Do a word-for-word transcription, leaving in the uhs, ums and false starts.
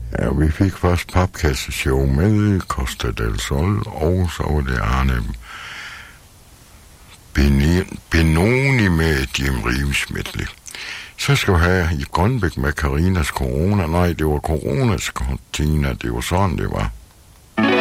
Ja, vi fik først papkasseshow med Costa del Sol, og så var det Arne Benoni med Jim Reeves medley. Så skal vi have i Grønbæk med Karinas Corona. Nej, det var Coronas Cortina, det var sådan, det var.